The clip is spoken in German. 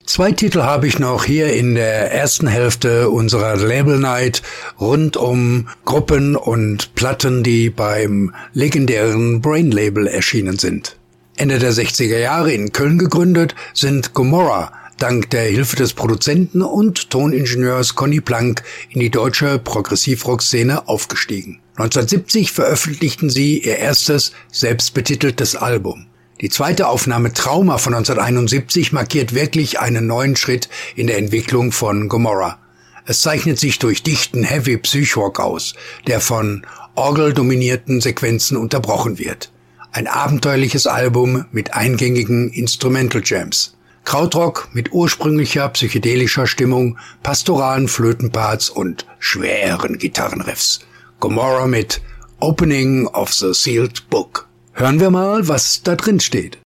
2 Titel habe ich noch hier in der ersten Hälfte unserer Label Night rund um Gruppen und Platten, die beim legendären Brain Label erschienen sind. Ende der 60er Jahre in Köln gegründet, sind Gomorrah dank der Hilfe des Produzenten und Toningenieurs Conny Plank in die deutsche Progressivrock-Szene aufgestiegen. 1970 veröffentlichten sie ihr erstes selbstbetiteltes Album. Die zweite Aufnahme Trauma von 1971 markiert wirklich einen neuen Schritt in der Entwicklung von Gomorrah. Es zeichnet sich durch dichten Heavy Psychrock aus, der von orgeldominierten Sequenzen unterbrochen wird. Ein abenteuerliches Album mit eingängigen Instrumental Jams. Krautrock mit ursprünglicher psychedelischer Stimmung, pastoralen Flötenparts und schweren Gitarrenriffs. Gomorrah mit Opening of the Sealed Book. Hören wir mal, was da drin steht.